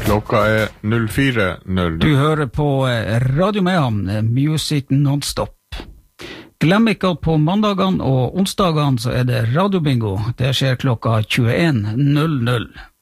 Klokka 04:00. Du hører på Radio Mayhem, Music Non-Stop. Glem ikke at på mandagene og onsdagene så det radiobingo. Det skjer klokka 21:00.